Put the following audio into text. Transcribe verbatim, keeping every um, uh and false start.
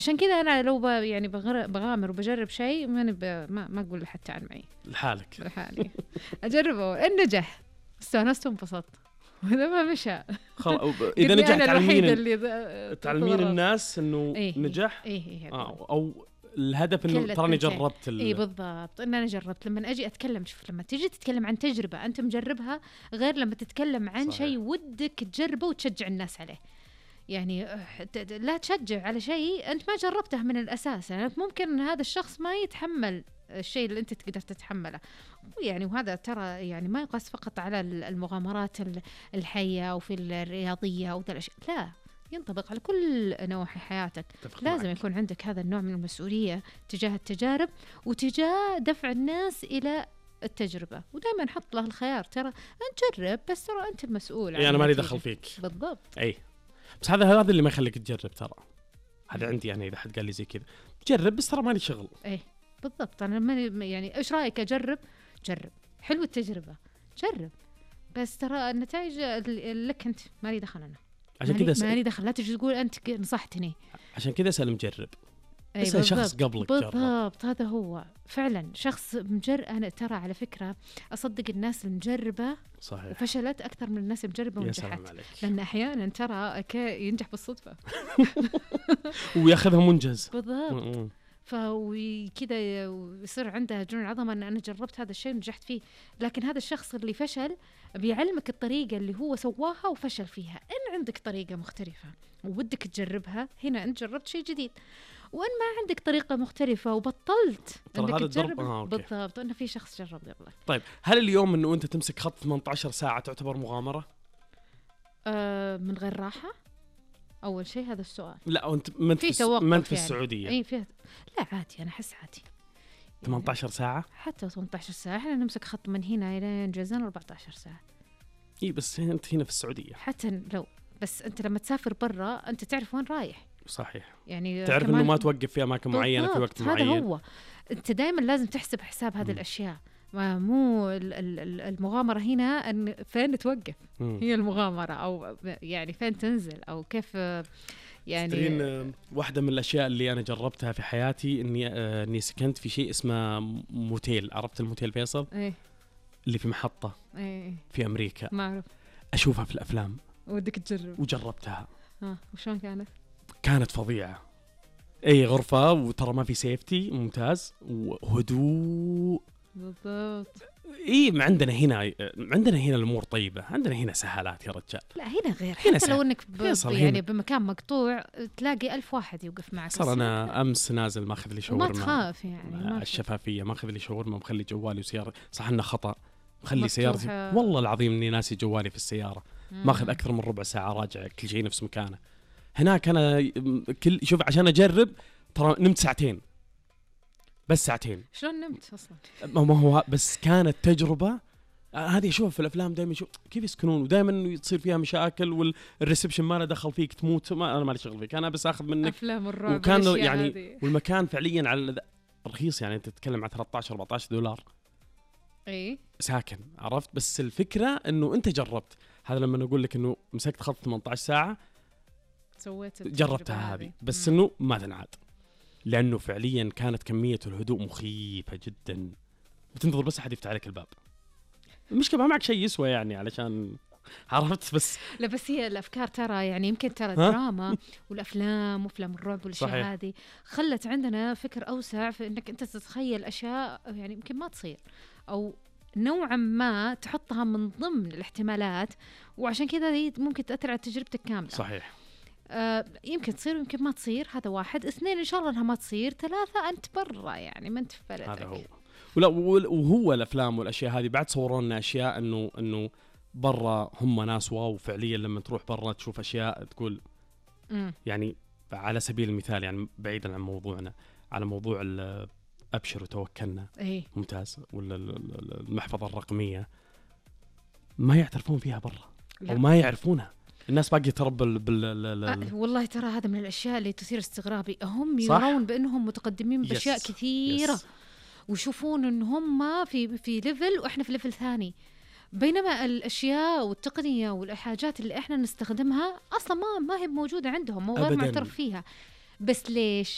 عشان كذا أنا لو ب يعني بغر بغامر وبجرب شيء ما ما ما أقول لحد تعال معي لحالك لحالي أجربه إن نجح استانست وانبسطت وإذا ما مشى خلاص إذا نجح تعلمين اللي تعلمين الناس إنه إيه نجح إيه إيه آه أو الهدف إنه تراني جربت ال... إيه بالضبط إن أنا جربت. لما أجي أتكلم شوف لما تيجي تتكلم عن تجربة أنت مجربها غير لما تتكلم عن شيء ودك تجربه وتشجع الناس عليه. يعني لا تشجع على شيء أنت ما جربته من الأساس. يعني ممكن هذا الشخص ما يتحمل الشيء اللي أنت تقدر تتحمله. يعني وهذا ترى يعني ما يقاس فقط على المغامرات الحية وفي الرياضية أو ذا الأشياء، لا ينطبق على كل نواحي حياتك. لازم معك. يكون عندك هذا النوع من المسؤولية تجاه التجارب وتجاه دفع الناس إلى التجربة. ودائما حط له الخيار ترى أنت جرب بس ترى أنت المسؤول. يعني أنا مالي دخل فيك بالضبط. أي بس هذا هذا اللي ما يخليك تجرب ترى. هذا عندي يعني إذا حد قال لي زي كذا جرب بس ترى مالي شغل. أي بالضبط. أنا ماني يعني إيش رأيك أجرب؟ جرب حلو التجربة جرب بس ترى النتائج لك أنت مالي دخل. أنا عشان كذا ما لي دخل. لا تجي تقول أنت نصحتني. عشان كذا سأل مجرب. أي اسأل شخص قبلك جرب. بالضبط هذا هو فعلا شخص مجرب. أنا ترى على فكرة أصدق الناس المجربة صحيح وفشلت أكثر من الناس المجربة ونجحت. لأن أحيانا ترى ينجح بالصدفة ويأخذها منجز. بالضبط. فكذا يصير عنده جنون عظمة أن أنا جربت هذا الشيء ونجحت فيه. لكن هذا الشخص اللي فشل بيعلمك الطريقة اللي هو سواها وفشل فيها. إن عندك طريقة مختلفة وودك تجربها هنا أنت جربت شيء جديد. وإن ما عندك طريقة مختلفة وبطلت إنك تجرب آه، بالضبط أنه في شخص جرب قبلك. طيب هل اليوم إنه أنت تمسك خط ثمانية عشر ساعة تعتبر مغامرة؟ آه من غير راحة أول شيء هذا السؤال. لا أنت ما أنت في, ما أنت في يعني. السعودية. أي فيها. لا عادي أنا أحس عادي. ثمانية عشر ساعة؟ حتى ثمانية عشر ساعة إحنا نمسك خط من هنا إلى جازان أربعة عشر ساعة. إيه بس أنت هنا في السعودية. حتى لو بس أنت لما تسافر برا أنت تعرف وين رايح. صحيح. يعني تعرف إنه ما توقف في أماكن معينة في وقت معين. هذا هو. أنت دائما لازم تحسب حساب هذه الأشياء. ما مو المغامرة هنا أن فين توقف مم. هي المغامرة أو يعني فين تنزل أو كيف يعني. واحدة من الأشياء اللي أنا جربتها في حياتي إني آه إني سكنت في شيء اسمه موتيل. عرفت الموتيل فيصل؟ إيه؟ اللي في محطة إيه؟ في أمريكا. ما أعرف. أشوفها في الأفلام. ودك تجرب. وجربتها. ها وشون كانت؟ كانت فظيعة. أي غرفة وترى ما في سيفتي ممتاز وهدوء. بالضبط. إيه ما عندنا هنا عندنا هنا الأمور طيبة. عندنا هنا سهالات يا رجال. لا هنا غير. هنا حتى لو إنك ب... يعني هنا. بمكان مقطوع تلاقي ألف واحد يوقف معك. صار أنا أمس نازل ما أخذ لي شاورما. ما تخاف يعني. ما الشفافية ما أخذ لي شاورما مخلي جوالي وسيارة. صح إنه خطأ. مخلي سيارتي والله العظيم إني ناسي جوالي في السيارة. ما أخذ أكثر من ربع ساعة راجع كل شيء نفس مكانه. هناك أنا كل شوف عشان أجرب ترى نمت ساعتين. بس ساعتين. شلون نمت أصلاً؟ ما هو بس كانت تجربة. هذه أشوفها في الأفلام دائما شوف كيف يسكنون ودائما تصير فيها مشاكل والريسبشن ما له دخل فيك تموت. ما أنا ما لي شغل فيك أنا بس أخذ منك أفلام الرعب. وكان يعني هذه. والمكان فعليا على رخيص يعني أنت تتكلم عن ثلاثة عشر أربعة عشر دولار. إيه ساكن عرفت. بس الفكرة إنه أنت جربت. هذا لما نقول لك إنه مسكت خط ثمانية عشر ساعة سويت جربتها هذه بس مم. إنه ما تنعاد لأنه فعليا كانت كمية الهدوء مخيفة جدا. بتنتظر بس أحد يفتح عليك الباب. المشكلة ما معك شيء يسوى يعني علشان عرفت بس. لا بس هي الأفكار ترى يعني يمكن ترى الدراما والأفلام وأفلام الرعب والأشياء هذه خلت عندنا فكر أوسع في إنك أنت تتخيل أشياء يعني يمكن ما تصير أو نوعا ما تحطها من ضمن الاحتمالات وعشان كذا هي ممكن تأثر على تجربتك كاملة. صحيح. آه يمكن تصير ويمكن ما تصير. هذا واحد. اثنين إن شاء الله أنها ما تصير. ثلاثة أنت برا يعني ما أنت في بلدك. هذا هو. ولا وهو الأفلام والأشياء هذه بعد صوروا لنا أشياء إنه إنه برا هم ناس واو فعليا لما تروح برا تشوف أشياء تقول م. يعني على سبيل المثال يعني بعيدا عن موضوعنا على موضوع أبشر وتوكلنا. إيه؟ ممتاز. ولا المحفظة الرقمية ما يعترفون فيها برا أو ما يعرفونها الناس باقي تربل بال أه والله ترى هذا من الأشياء اللي تثير استغرابي. هم يرون بأنهم متقدمين بأشياء يس. كثيرة يس. ويشوفون إن هم في في ليفل وإحنا في ليفل ثاني بينما الأشياء والتقنية والحاجات اللي إحنا نستخدمها أصلا ما ما هي موجودة عندهم وغير معترف فيها. بس ليش